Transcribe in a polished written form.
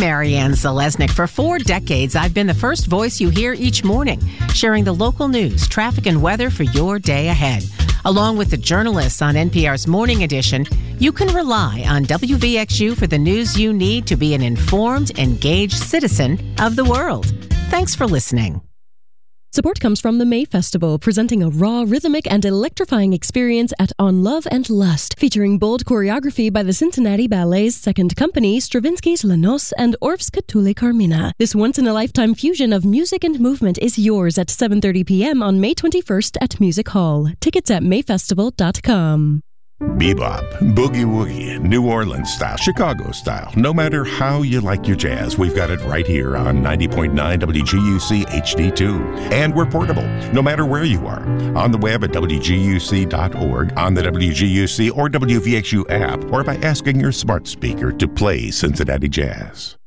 Marianne Zalesnik. For 4 decades, I've been the first voice you hear each morning, sharing the local news, traffic, and weather for your day ahead. Along with the journalists on NPR's Morning Edition, you can rely on WVXU for the news you need to be an informed, engaged citizen of the world. Thanks for listening. Support comes from the May Festival, presenting a raw, rhythmic, and electrifying experience at On Love and Lust, featuring bold choreography by the Cincinnati Ballet's Second Company, Stravinsky's La Noce, and Orff's Catulle Carmina. This once-in-a-lifetime fusion of music and movement is yours at 7:30 p.m. on May 21st at Music Hall. Tickets at mayfestival.com. Bebop, boogie woogie, New Orleans style, Chicago style. No matter how you like your jazz, we've got it right here on 90.9 WGUC HD2. And we're portable, no matter where you are. On the web at WGUC.org, on the WGUC or WVXU app, or by asking your smart speaker to play Cincinnati Jazz.